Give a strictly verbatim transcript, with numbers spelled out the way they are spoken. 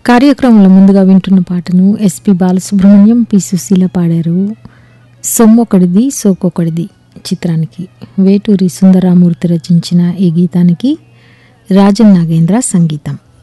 కార్యక్రమంలో ముందుగా వింటున్న పాటను ఎస్పి బాలసుబ్రహ్మణ్యం, పి సుశీల పాడారు. సొమ్మొకడిది సోకొకడిది చిత్రానికి వేటూరి సుందరరామూర్తి రచించిన ఈ గీతానికి రాజన్ నాగేంద్ర సంగీతం.